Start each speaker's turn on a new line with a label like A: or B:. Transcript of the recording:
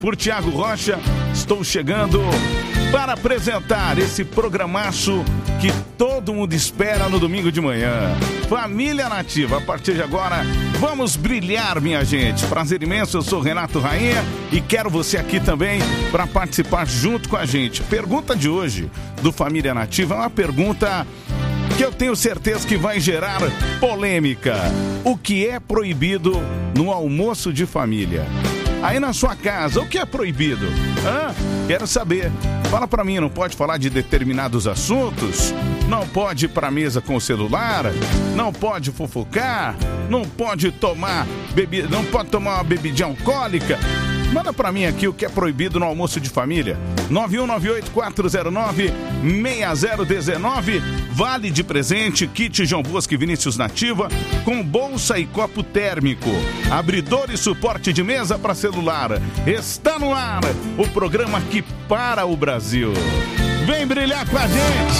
A: por Tiago Rocha. Estou chegando para apresentar esse programaço que todo mundo espera no domingo de manhã. Família Nativa, a partir de agora, vamos brilhar, minha gente. Prazer imenso, eu sou Renato Rainha e quero você aqui também para participar junto com a gente. A pergunta de hoje do Família Nativa é uma pergunta que eu tenho certeza que vai gerar polêmica. O que é proibido no almoço de família? Aí na sua casa, o que é proibido? Quero saber. Fala pra mim, não pode falar de determinados assuntos? Não pode ir pra mesa com o celular? Não pode fofocar? Não pode tomar bebida, não pode tomar uma bebidinha alcoólica? Manda pra mim aqui o que é proibido no almoço de família. 9198-409-6019. Vale de presente, kit João Bosco e Vinícius Nativa, com bolsa e copo térmico. Abridor e suporte de mesa para celular. Está no ar o programa que para o Brasil. Vem brilhar com a gente!